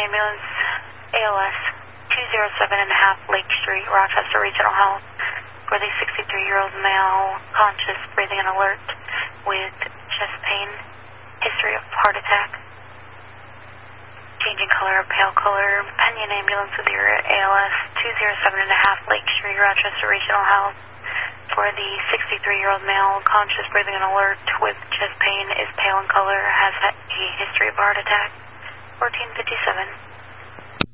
ambulance, ALS, 207.5 Lake Street, Rochester Regional Health, for the 63-year-old male, conscious, breathing and alert, with chest pain, history of heart attack. Changing color, pale color, Penyon ambulance with your ALS, 207.5 Lake Street, Rochester Regional Health, for the 63-year-old male, conscious, breathing and alert, with chest pain, is pale in color, has a history of heart attack. 1457.